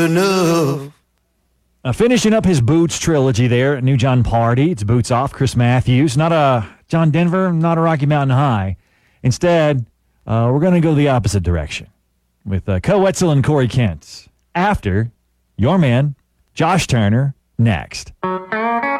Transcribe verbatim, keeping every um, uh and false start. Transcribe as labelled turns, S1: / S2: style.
S1: enough.
S2: Uh, finishing up his Boots trilogy there, New John Party. It's Boots Off, Chris Matthews. Not a John Denver, not a Rocky Mountain High. Instead, uh, we're going to go the opposite direction with uh, Co Wetzel and Corey Kent. After your man, Josh Turner, next.